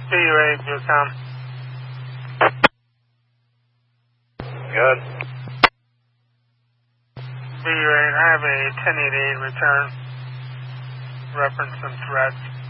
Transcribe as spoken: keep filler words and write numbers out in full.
B U eight, Viewcom. Good. B U eight, I have a ten eighty-eight return. Reference and threats.